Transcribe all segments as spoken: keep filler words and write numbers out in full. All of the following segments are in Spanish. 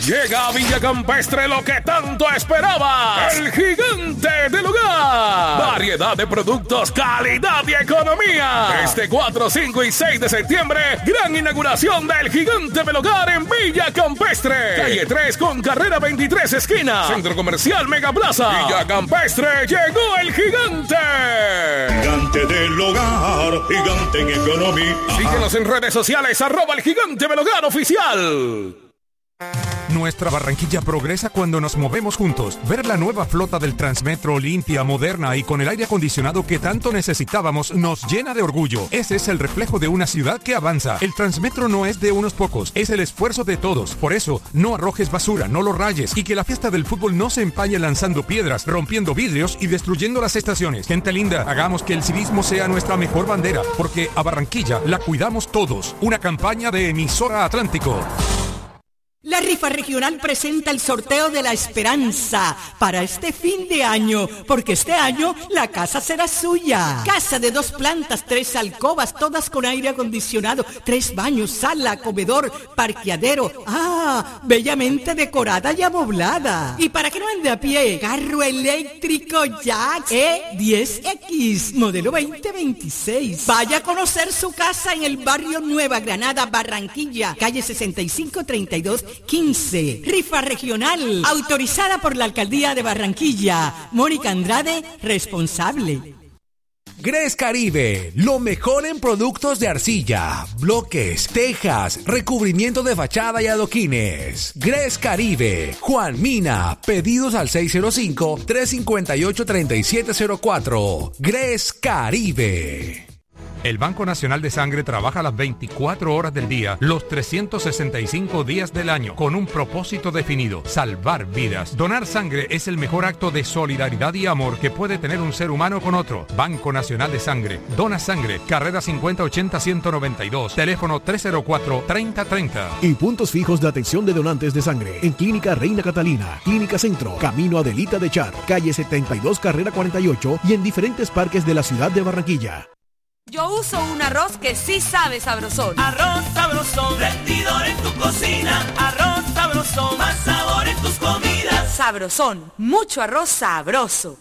Llega a Villa Campestre lo que tanto esperabas. El gigante del hogar. Variedad de productos, calidad y economía. Este cuatro, cinco y seis de septiembre, gran inauguración del gigante del hogar en Villa Campestre. Calle tres con carrera veintitrés esquina. Centro Comercial Mega Plaza. Villa Campestre, llegó el gigante. Gigante del hogar, gigante en economía. Síguenos en redes sociales, arroba el gigante del hogar oficial. Nuestra Barranquilla progresa cuando nos movemos juntos. Ver la nueva flota del Transmetro limpia, moderna y con el aire acondicionado que tanto necesitábamos nos llena de orgullo. Ese es el reflejo de una ciudad que avanza. El Transmetro no es de unos pocos, es el esfuerzo de todos. Por eso, no arrojes basura, no lo rayes y que la fiesta del fútbol no se empañe lanzando piedras, rompiendo vidrios y destruyendo las estaciones. Gente linda, hagamos que el civismo sea nuestra mejor bandera, porque a Barranquilla la cuidamos todos. Una campaña de Emisora Atlántico. La rifa regional presenta el sorteo de la esperanza para este fin de año, porque este año la casa será suya. Casa de dos plantas, tres alcobas, todas con aire acondicionado, tres baños, sala, comedor, parqueadero. Ah, bellamente decorada y amoblada. Y para que no ande a pie, carro eléctrico Jax E diez X, modelo veinte veintiséis. Vaya a conocer su casa en el barrio Nueva Granada, Barranquilla, calle sesenta y cinco treinta y dos quince. Rifa regional, autorizada por la Alcaldía de Barranquilla. Mónica Andrade, responsable. Gres Caribe, lo mejor en productos de arcilla, bloques, tejas, recubrimiento de fachada y adoquines. Gres Caribe, Juan Mina, pedidos al seis cero cinco, tres cinco ocho, tres siete cero cuatro. Gres Caribe. El Banco Nacional de Sangre trabaja las veinticuatro horas del día, los trescientos sesenta y cinco días del año, con un propósito definido: salvar vidas. Donar sangre es el mejor acto de solidaridad y amor que puede tener un ser humano con otro. Banco Nacional de Sangre. Dona sangre. Carrera cincuenta ochenta ciento noventa y dos. Teléfono tres cero cuatro, treinta treinta. Y puntos fijos de atención de donantes de sangre en Clínica Reina Catalina, Clínica Centro, Camino Adelita de Char, calle setenta y dos, carrera cuarenta y ocho y en diferentes parques de la ciudad de Barranquilla. Yo uso un arroz que sí sabe sabrosón. Arroz sabrosón, rendidor en tu cocina. Arroz sabrosón, más sabor en tus comidas. Sabrosón, mucho arroz sabroso.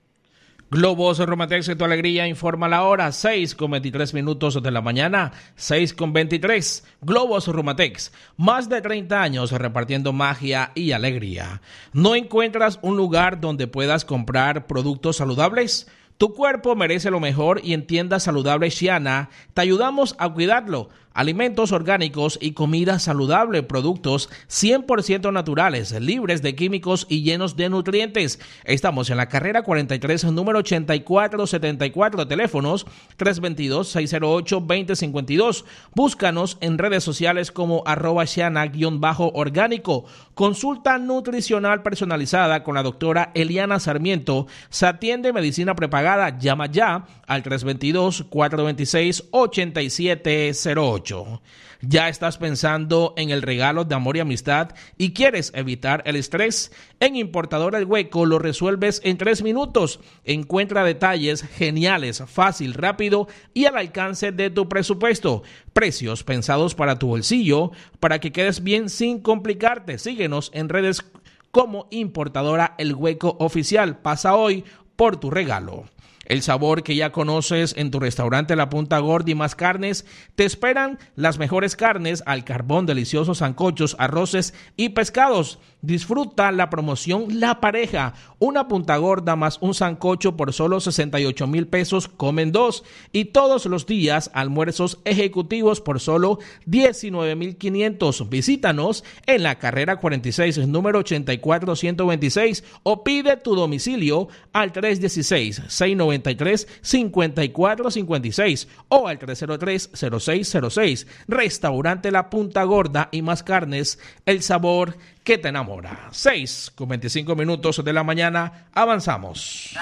Globos Rumatex, tu alegría, informa la hora, seis con veintitrés minutos de la mañana, seis con veintitrés. Globos Rumatex, más de treinta años repartiendo magia y alegría. ¿No encuentras un lugar donde puedas comprar productos saludables? Tu cuerpo merece lo mejor y en Tiendas Saludables Xiana te ayudamos a cuidarlo. Alimentos orgánicos y comida saludable, productos cien por ciento naturales, libres de químicos y llenos de nutrientes. Estamos en la carrera cuarenta y tres, número ochenta y cuatro setenta y cuatro, teléfonos tres dos dos, seis cero ocho, dos cero cinco dos. Búscanos en redes sociales como arroba Xiana-orgánico. Consulta nutricional personalizada con la doctora Eliana Sarmiento. Se atiende medicina prepagada. Llama ya al tres dos dos, cuatro dos seis, ocho siete cero ocho. ¿Ya estás pensando en el regalo de amor y amistad y quieres evitar el estrés? En Importadora El Hueco lo resuelves en tres minutos. Encuentra detalles geniales, fácil, rápido y al alcance de tu presupuesto. Precios pensados para tu bolsillo, para que quedes bien sin complicarte. Síguenos en redes como Importadora El Hueco Oficial. Pasa hoy por tu regalo. El sabor que ya conoces en tu restaurante La Punta Gorda y Más Carnes. Te esperan las mejores carnes al carbón, deliciosos sancochos, arroces y pescados. Disfruta la promoción La Pareja. Una punta gorda más un sancocho por solo sesenta y ocho mil pesos. Comen dos. Y todos los días almuerzos ejecutivos por solo diecinueve mil quinientos. Visítanos en la carrera cuarenta y seis, número ochenta y cuatro ciento veintiséis o pide tu domicilio al tres uno seis, seis nueve tres, cinco cuatro cinco seis o al tres cero tres, cero seis cero seis. Restaurante La Punta Gorda y Más Carnes, el sabor que te enamora. seis con veinticinco minutos de la mañana, avanzamos.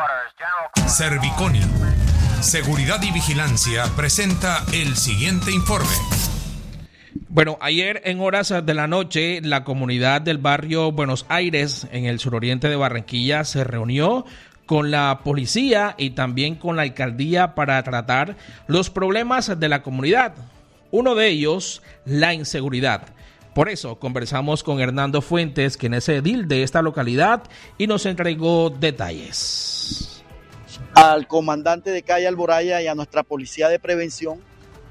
Serviconi, Seguridad y Vigilancia, presenta el siguiente informe. Bueno, ayer en horas de la noche, la comunidad del barrio Buenos Aires, en el suroriente de Barranquilla, se reunió con la policía y también con la alcaldía para tratar los problemas de la comunidad. Uno de ellos, la inseguridad. Por eso conversamos con Hernando Fuentes, quien es edil de esta localidad, y nos entregó detalles. Al comandante de calle Alboraya y a nuestra policía de prevención,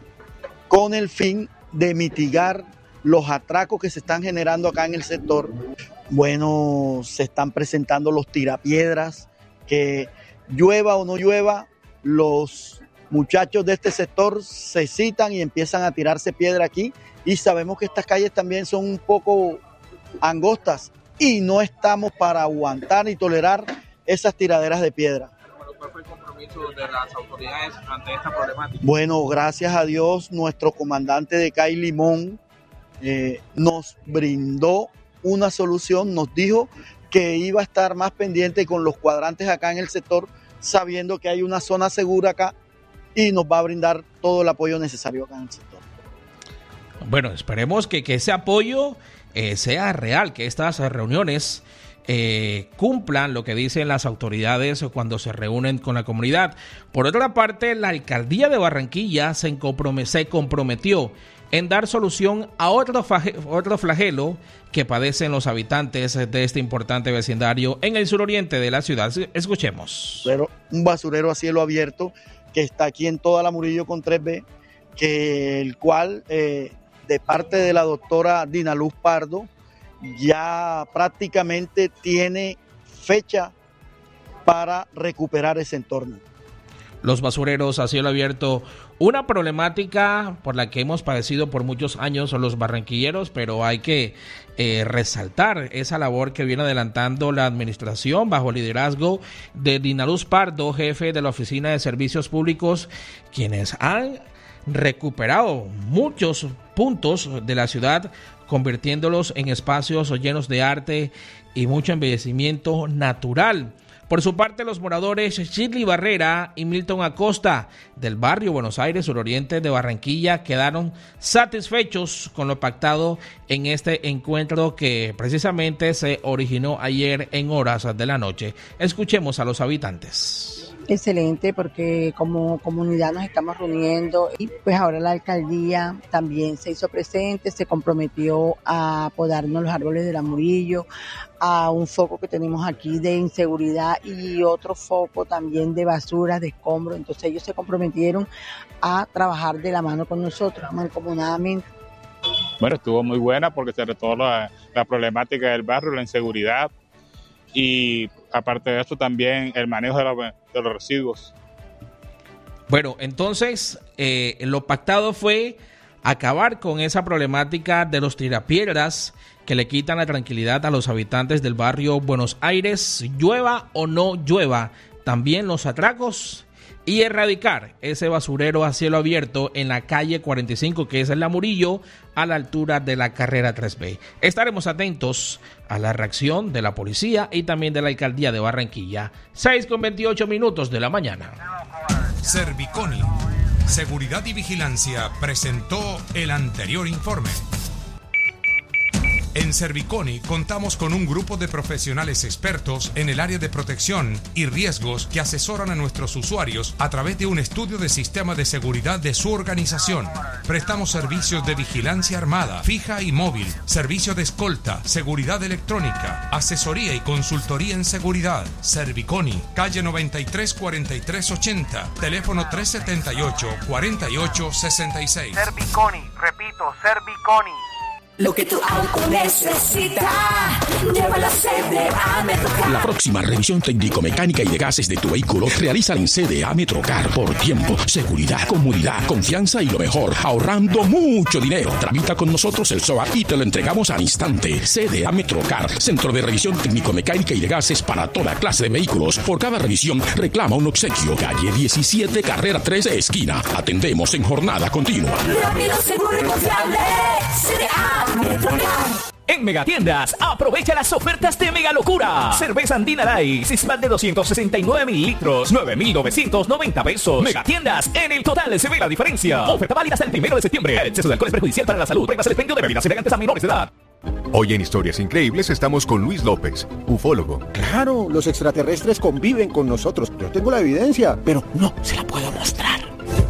con el fin de mitigar los atracos que se están generando acá en el sector. Bueno, se están presentando los tirapiedras, que llueva o no llueva, los muchachos de este sector se citan y empiezan a tirarse piedra aquí, y sabemos que estas calles también son un poco angostas y no estamos para aguantar ni tolerar esas tiraderas de piedra. ¿Cuál fue el compromiso de las autoridades ante esta problemática? Bueno, gracias a Dios, nuestro comandante de C A I Limón eh, nos brindó una solución, nos dijo que iba a estar más pendiente con los cuadrantes acá en el sector, sabiendo que hay una zona segura acá, y nos va a brindar todo el apoyo necesario acá en el sector. Bueno, esperemos que, que ese apoyo eh, sea real, que estas reuniones eh, cumplan lo que dicen las autoridades cuando se reúnen con la comunidad. Por otra parte, la alcaldía de Barranquilla se, compromet- se comprometió en dar solución a otro, fage- otro flagelo que padecen los habitantes de este importante vecindario en el suroriente de la ciudad. Escuchemos. Pero un basurero a cielo abierto que está aquí en toda la Murillo con tres B, que el cual eh, de parte de la doctora Dinaluz Pardo ya prácticamente tiene fecha para recuperar ese entorno. Los basureros a cielo abierto, una problemática por la que hemos padecido por muchos años los barranquilleros, pero hay que eh, resaltar esa labor que viene adelantando la administración bajo el liderazgo de Dinaluz Pardo, jefe de la Oficina de Servicios Públicos, quienes han recuperado muchos puntos de la ciudad, convirtiéndolos en espacios llenos de arte y mucho embellecimiento natural. Por su parte, los moradores Shirley Barrera y Milton Acosta del barrio Buenos Aires, suroriente de Barranquilla, quedaron satisfechos con lo pactado en este encuentro que precisamente se originó ayer en horas de la noche. Escuchemos a los habitantes. Excelente, porque como comunidad nos estamos reuniendo y pues ahora la alcaldía también se hizo presente, se comprometió a podarnos los árboles de la Murillo, a un foco que tenemos aquí de inseguridad y otro foco también de basura, de escombros. Entonces ellos se comprometieron a trabajar de la mano con nosotros, mancomunadamente. Bueno, estuvo muy buena porque se retomó la, la problemática del barrio, la inseguridad, y aparte de eso también el manejo de, la, de los residuos. Bueno, entonces eh, lo pactado fue acabar con esa problemática de los tirapiedras que le quitan la tranquilidad a los habitantes del barrio Buenos Aires, llueva o no llueva, también los atracos, y erradicar ese basurero a cielo abierto en la calle cuarenta y cinco, que es en La Murillo, a la altura de la carrera tres B. Estaremos atentos a la reacción de la policía y también de la alcaldía de Barranquilla. seis con veintiocho minutos de la mañana. Serviconi, Seguridad y Vigilancia, presentó el anterior informe. En Serviconi contamos con un grupo de profesionales expertos en el área de protección y riesgos que asesoran a nuestros usuarios a través de un estudio de sistema de seguridad de su organización. Prestamos servicios de vigilancia armada, fija y móvil, servicio de escolta, seguridad electrónica, asesoría y consultoría en seguridad. Serviconi, calle noventa y tres cuarenta y tres ochenta, teléfono tres setenta y ocho cuarenta y ocho sesenta y seis. Serviconi, repito, Serviconi. Lo que tu auto necesita, llévalo a C D A Metrocar. La próxima revisión técnico-mecánica y de gases de tu vehículo realiza en C D A Metrocar por tiempo, seguridad, comodidad, confianza y lo mejor, ahorrando mucho dinero. Tramita con nosotros el S O A y te lo entregamos al instante. C D A Metrocar, Centro de Revisión Técnico-Mecánica y de Gases para toda clase de vehículos. Por cada revisión reclama un obsequio. Calle diecisiete, carrera tres, esquina. Atendemos en jornada continua. Rápido, seguro y confiable. C D A En Megatiendas, aprovecha las ofertas de Mega Locura. Cerveza Andina Light, six-pack de doscientos sesenta y nueve mililitros, nueve mil novecientos noventa pesos. Megatiendas, en el total se ve la diferencia. Oferta válida hasta el primero de septiembre. El exceso de alcohol es perjudicial para la salud. Prohíbas el expendio de bebidas elegantes a menores de edad. Hoy en Historias Increíbles estamos con Luis López, ufólogo. Claro, los extraterrestres conviven con nosotros. Yo tengo la evidencia, pero no se la puedo mostrar.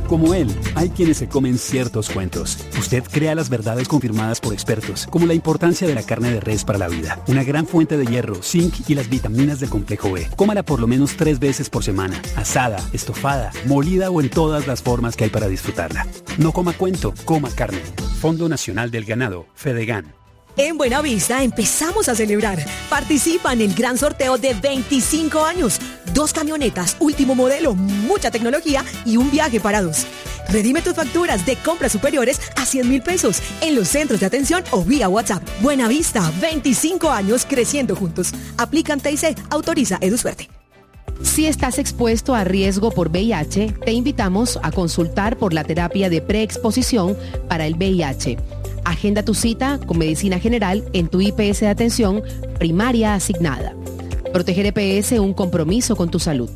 Como él, hay quienes se comen ciertos cuentos. Usted crea las verdades confirmadas por expertos, como la importancia de la carne de res para la vida, una gran fuente de hierro, zinc y las vitaminas del complejo B. Cómala por lo menos tres veces por semana, asada, estofada, molida o en todas las formas que hay para disfrutarla. No coma cuento, coma carne. Fondo Nacional del Ganado, Fedegan. En Buenavista empezamos a celebrar. Participa en el gran sorteo de veinticinco años. Dos camionetas, último modelo, mucha tecnología y un viaje para dos. Redime tus facturas de compras superiores a cien mil pesos en los centros de atención o vía WhatsApp. Buenavista, veinticinco años creciendo juntos. Aplican T I C, autoriza EduSuerte. Si estás expuesto a riesgo por V I H, te invitamos a consultar por la terapia de preexposición para el V I H. Agenda tu cita con medicina general en tu I P S de atención primaria asignada. Proteger E P S, un compromiso con tu salud.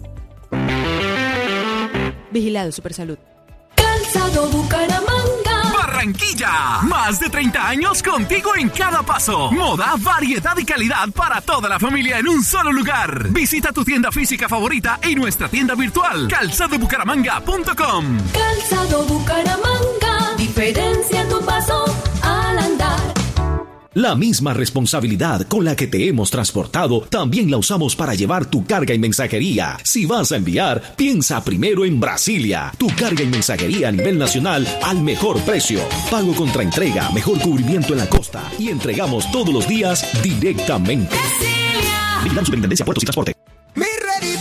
Vigilado Supersalud. Calzado Bucaramanga. Barranquilla. Más de treinta años contigo en cada paso. Moda, variedad y calidad para toda la familia en un solo lugar. Visita tu tienda física favorita y nuestra tienda virtual calzado bucaramanga punto com. Calzado Bucaramanga. Diferencia en tu paso al andar. La misma responsabilidad con la que te hemos transportado, también la usamos para llevar tu carga y mensajería. Si vas a enviar, piensa primero en Brasilia. Tu carga y mensajería a nivel nacional al mejor precio. Pago contra entrega, mejor cubrimiento en la costa y entregamos todos los días directamente. Brasilia. Vigilando Superintendencia Puertos y Transporte.